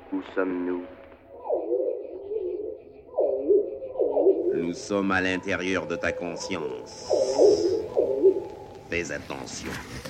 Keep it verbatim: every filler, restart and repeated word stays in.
Où sommes-nous? Nous sommes à l'intérieur de ta conscience. Fais attention.